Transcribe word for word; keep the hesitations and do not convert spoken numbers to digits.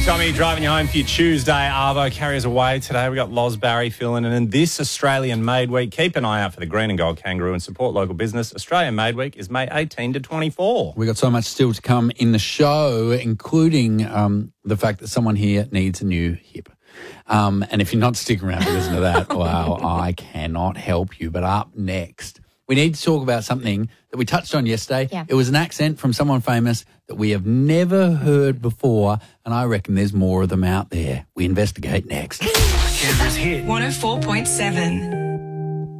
Tommy driving you home for your Tuesday. Arvo carries away today. We got Loz Barry filling in. And this Australian Made Week, keep an eye out for the green and gold kangaroo and support local business. Australian Made Week is May eighteenth to twenty-four. We've got so much still to come in the show, including um, the fact that someone here needs a new hip. Um, and if you're not sticking around to listen to that, well, I cannot help you. But up next, we need to talk about something that we touched on yesterday. Yeah. It was an accent from someone famous that we have never heard before, and I reckon there's more of them out there. We investigate next. Canberra's hit one oh four point seven.